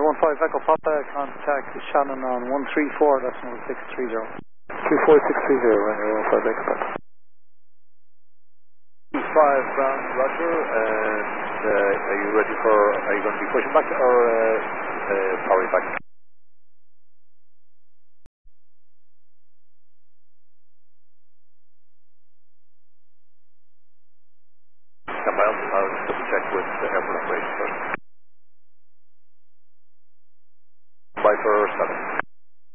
15 Echo Papa, contact Shannon on 134, that's 0630. 34630, runway 15 Echo Papa. 25 Brown, Roger, and are you going to be pushing back or powering back? I'll double check with the airport operations first.